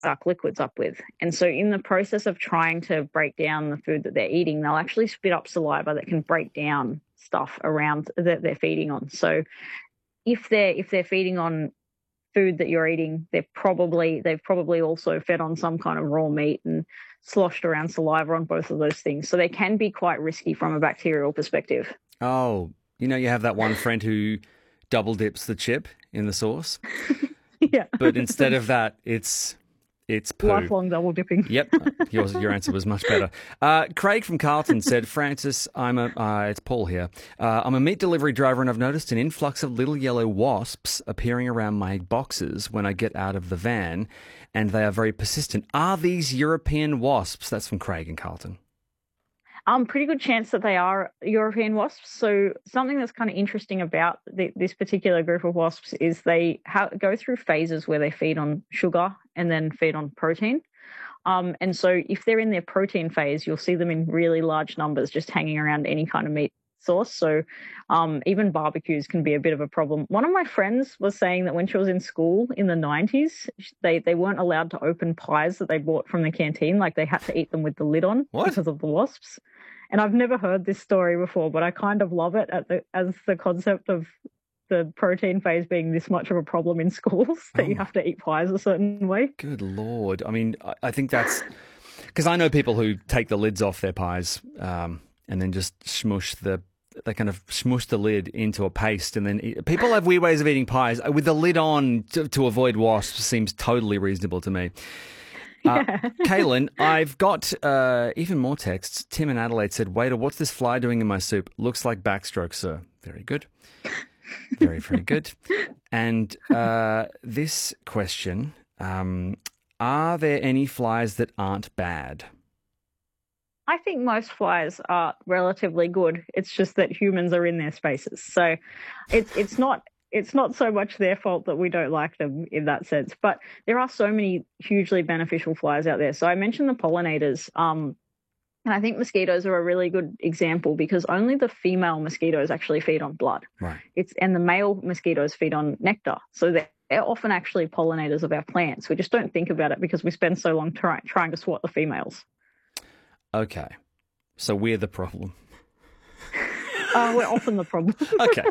suck liquids up with. And so in the process of trying to break down the food that they're eating, they'll actually spit up saliva that can break down stuff around that they're feeding on. So if they're feeding on food that you're eating, they've probably also fed on some kind of raw meat and sloshed around saliva on both of those things. So they can be quite risky from a bacterial perspective. Oh, you have that one friend who double dips the chip in the sauce, Yeah. but instead of that, it's poo. Lifelong double dipping. Yep, your answer was much better. Craig from Carlton said, Francis, it's Paul here. I'm a meat delivery driver and I've noticed an influx of little yellow wasps appearing around my boxes when I get out of the van, and they are very persistent. Are these European wasps? That's from Craig in Carlton. Pretty good chance that they are European wasps. So something that's kind of interesting about this particular group of wasps is they go through phases where they feed on sugar and then feed on protein. And so if they're in their protein phase, you'll see them in really large numbers just hanging around any kind of meat source. So even barbecues can be a bit of a problem. One of my friends was saying that when she was in school in the 90s, they weren't allowed to open pies that they bought from the canteen. Like they had to eat them with the lid on because of the wasps. And I've never heard this story before, but I kind of love it as the concept of the protein phase being this much of a problem in schools that you have to eat pies a certain way. Good Lord. I mean, I think that's... Because I know people who take the lids off their pies and then just they kind of smush the lid into a paste and then eat. People have weird ways of eating pies. With the lid on to avoid wasps seems totally reasonable to me. Kaylin, I've got even more texts. Tim in Adelaide said, waiter, what's this fly doing in my soup? Looks like backstroke, sir. Very good. Very, very good. And this question, are there any flies that aren't bad? I think most flies are relatively good. It's just that humans are in their spaces. So it's not so much their fault that we don't like them in that sense. But there are so many hugely beneficial flies out there. So I mentioned the pollinators. And I think mosquitoes are a really good example because only the female mosquitoes actually feed on blood. Right. And the male mosquitoes feed on nectar. So they're often actually pollinators of our plants. We just don't think about it because we spend so long trying to swat the females. Okay. So we're the problem. We're often the problem. Okay.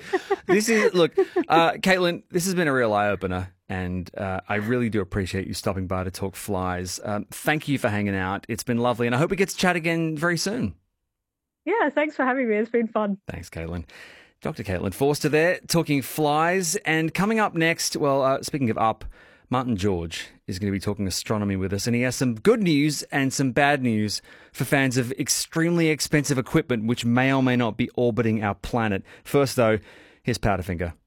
Caitlin, this has been a real eye-opener, and I really do appreciate you stopping by to talk flies. Thank you for hanging out. It's been lovely, and I hope we get to chat again very soon. Yeah, thanks for having me. It's been fun. Thanks, Caitlin. Dr. Caitlin Forster there, talking flies. And coming up next, speaking of up, Martin George is going to be talking astronomy with us, and he has some good news and some bad news for fans of extremely expensive equipment which may or may not be orbiting our planet. First, though, here's Powderfinger.